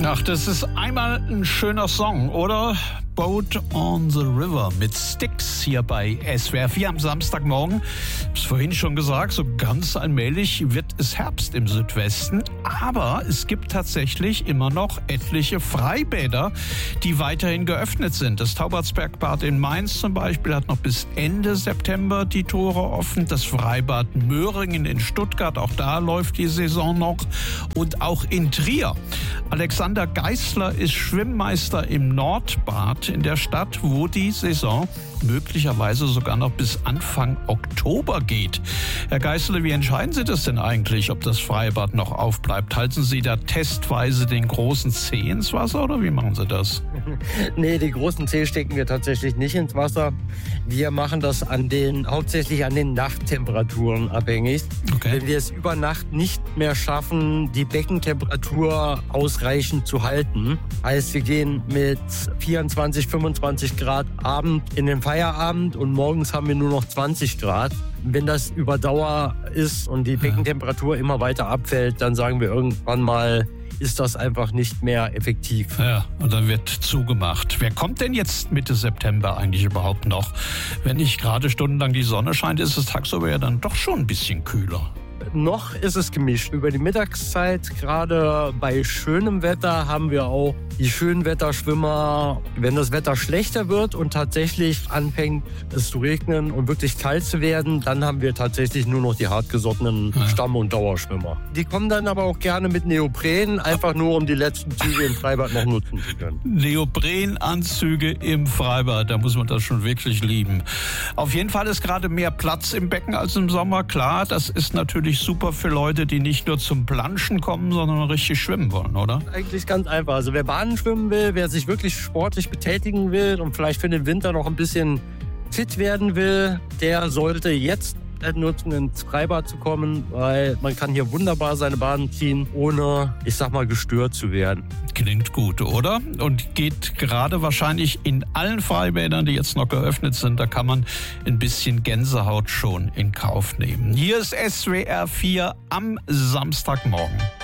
Ach, das ist einmal ein schöner Song, oder? Boat on the River mit Styx hier bei SWR 4 am Samstagmorgen. Ich habe es vorhin schon gesagt, so ganz allmählich wird es Herbst im Südwesten. Aber es gibt tatsächlich immer noch etliche Freibäder, die weiterhin geöffnet sind. Das Taubertsbergbad in Mainz zum Beispiel hat noch bis Ende September die Tore offen. Das Freibad Möhringen in Stuttgart, auch da läuft die Saison noch. Und auch in Trier. Alexander Geisler ist Schwimmmeister im Nordbad in der Stadt, wo die Saison möglicherweise sogar noch bis Anfang Oktober geht. Herr Geisler, wie entscheiden Sie das denn eigentlich, ob das Freibad noch aufbleibt? Halten Sie da testweise den großen Zeh ins Wasser oder wie machen Sie das? Nee, die großen Zeh stecken wir tatsächlich nicht ins Wasser. Wir machen das hauptsächlich an den Nachttemperaturen abhängig. Okay. Wenn wir es über Nacht nicht mehr schaffen, die Beckentemperatur ausreichend zu halten, heißt wir gehen mit 24, 25 Grad Abend in den Feierabend und morgens haben wir nur noch 20 Grad. Wenn das über Dauer ist und die Beckentemperatur immer weiter abfällt, dann sagen wir irgendwann mal, ist das einfach nicht mehr effektiv. Ja, und dann wird zugemacht. Wer kommt denn jetzt Mitte September eigentlich überhaupt noch? Wenn nicht gerade stundenlang die Sonne scheint, ist es tagsüber ja dann doch schon ein bisschen kühler. Noch ist es gemischt. Über die Mittagszeit, gerade bei schönem Wetter, haben wir auch die Schönwetterschwimmer. Wenn das Wetter schlechter wird und tatsächlich anfängt es zu regnen und wirklich kalt zu werden, dann haben wir tatsächlich nur noch die hartgesottenen Stamm- und Dauerschwimmer. Die kommen dann aber auch gerne mit Neopren, einfach nur um die letzten Züge im Freibad noch nutzen zu können. Neoprenanzüge im Freibad, da muss man das schon wirklich lieben. Auf jeden Fall ist gerade mehr Platz im Becken als im Sommer. Klar, das ist natürlich super für Leute, die nicht nur zum Planschen kommen, sondern richtig schwimmen wollen, oder? Eigentlich ganz einfach. Also wer Bahnen schwimmen will, wer sich wirklich sportlich betätigen will und vielleicht für den Winter noch ein bisschen fit werden will, der sollte jetzt nutzen, ins Freibad zu kommen, weil man kann hier wunderbar seine Bahnen ziehen, ohne, gestört zu werden. Klingt gut, oder? Und geht gerade wahrscheinlich in allen Freibädern, die jetzt noch geöffnet sind, da kann man ein bisschen Gänsehaut schon in Kauf nehmen. Hier ist SWR 4 am Samstagmorgen.